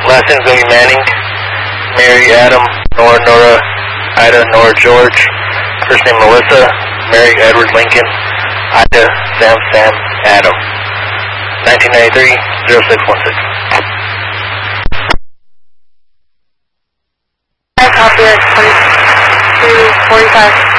Last name's going to be Manning. Mary, Adam, Nora, Ida, Nora, George. First name Melissa. Mary, Edward, Lincoln. Ida, Sam, Adam. 1993, 0616. Copy at 2245.